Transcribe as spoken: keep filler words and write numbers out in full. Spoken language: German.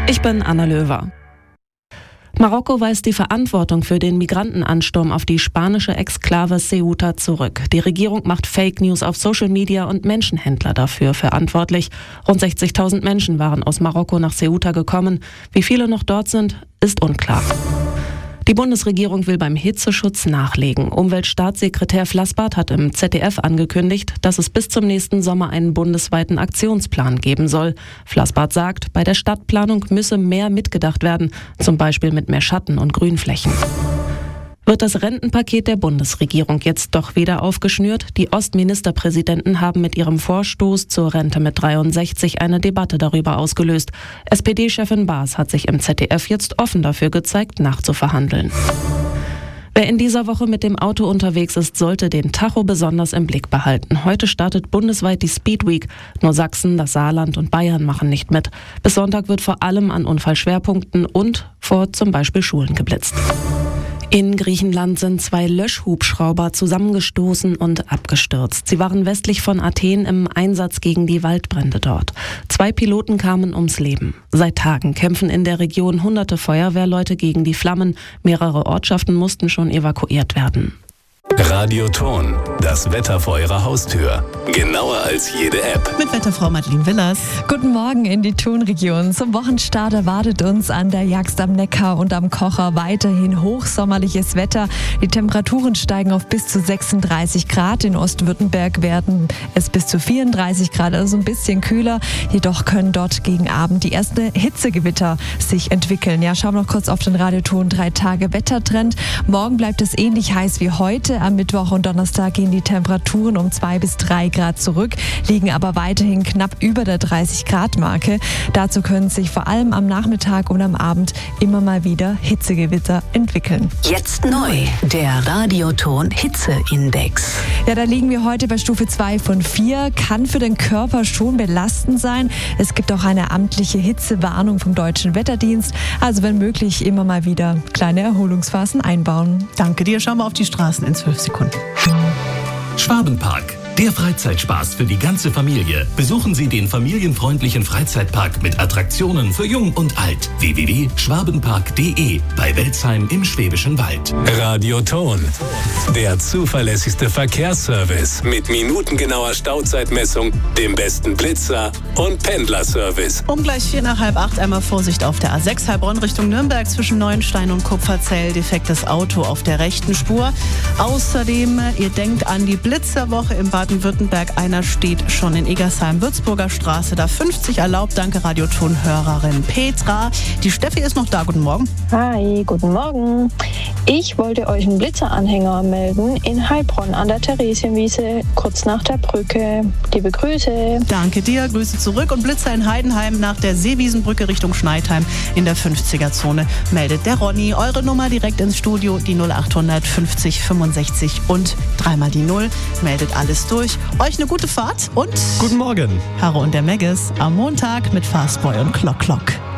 Ich bin Anna Löwer. Marokko weist die Verantwortung für den Migrantenansturm auf die spanische Exklave Ceuta zurück. Die Regierung macht Fake News auf Social Media und Menschenhändler dafür verantwortlich. Rund sechzigtausend Menschen waren aus Marokko nach Ceuta gekommen. Wie viele noch dort sind, ist unklar. Die Bundesregierung will beim Hitzeschutz nachlegen. Umweltstaatssekretär Flassbart hat im Z D F angekündigt, dass es bis zum nächsten Sommer einen bundesweiten Aktionsplan geben soll. Flassbart sagt, bei der Stadtplanung müsse mehr mitgedacht werden, zum Beispiel mit mehr Schatten- und Grünflächen. Wird das Rentenpaket der Bundesregierung jetzt doch wieder aufgeschnürt? Die Ostministerpräsidenten haben mit ihrem Vorstoß zur Rente mit dreiundsechzig eine Debatte darüber ausgelöst. S P D-Chefin Baas hat sich im Z D F jetzt offen dafür gezeigt, nachzuverhandeln. Wer in dieser Woche mit dem Auto unterwegs ist, sollte den Tacho besonders im Blick behalten. Heute startet bundesweit die Speed Week. Nur Sachsen, das Saarland und Bayern machen nicht mit. Bis Sonntag wird vor allem an Unfallschwerpunkten und vor zum Beispiel Schulen geblitzt. In Griechenland sind zwei Löschhubschrauber zusammengestoßen und abgestürzt. Sie waren westlich von Athen im Einsatz gegen die Waldbrände dort. Zwei Piloten kamen ums Leben. Seit Tagen kämpfen in der Region hunderte Feuerwehrleute gegen die Flammen. Mehrere Ortschaften mussten schon evakuiert werden. Radioton, das Wetter vor Ihrer Haustür. Genauer als jede App. Mit Wetterfrau Madeline Willers. Guten Morgen in die Tonregion. Zum Wochenstart erwartet uns an der Jagst am Neckar und am Kocher weiterhin hochsommerliches Wetter. Die Temperaturen steigen auf bis zu sechsunddreißig Grad. In Ostwürttemberg werden es bis zu vierunddreißig Grad, also ein bisschen kühler. Jedoch können dort gegen Abend die ersten Hitzegewitter sich entwickeln. Ja, schauen wir noch kurz auf den Radioton drei Tage Wettertrend. Morgen bleibt es ähnlich heiß wie heute. Am Mittwoch und Donnerstag gehen die Temperaturen um zwei bis drei Grad zurück, liegen aber weiterhin knapp über der dreißig Grad Marke. Dazu können sich vor allem am Nachmittag und am Abend immer mal wieder Hitzegewitter entwickeln. Jetzt neu, der Radioton Hitzeindex. Ja, da liegen wir heute bei Stufe zwei von vier. Kann für den Körper schon belastend sein. Es gibt auch eine amtliche Hitzewarnung vom Deutschen Wetterdienst. Also wenn möglich immer mal wieder kleine Erholungsphasen einbauen. Danke dir. Schauen wir auf die Straßen in zwölf Sekunden. Schwabenpark, der Freizeitspaß für die ganze Familie. Besuchen Sie den familienfreundlichen Freizeitpark mit Attraktionen für Jung und Alt. w w w punkt schwabenpark punkt de bei Welzheim im Schwäbischen Wald. Radioton, der zuverlässigste Verkehrsservice mit minutengenauer Stauzeitmessung, dem besten Blitzer und Pendlerservice. Um gleich vier nach halb acht einmal Vorsicht auf der A sechs Heilbronn Richtung Nürnberg zwischen Neuenstein und Kupferzell. Defektes Auto auf der rechten Spur. Außerdem, ihr denkt an die Blitzerwoche im Baden-Württemberg. Einer steht schon in Egersheim, Würzburger Straße, da fünfzig erlaubt. Danke Radioton-Hörerin Petra. Die Steffi ist noch da. Guten Morgen. Hi, guten Morgen. Ich wollte euch einen Blitzeranhänger melden in Heilbronn an der Theresienwiese, kurz nach der Brücke. Liebe Grüße. Danke dir, Grüße zurück. Und Blitzer in Heidenheim nach der Seewiesenbrücke Richtung Schneidheim in der fünfziger-Zone meldet der Ronny. Eure Nummer direkt ins Studio, die null achthundert fünfzig fünfundsechzig und dreimal die null. Meldet alles durch. Euch eine gute Fahrt und guten Morgen. Harro und der Megis am Montag mit Fastboy und Clock Clock.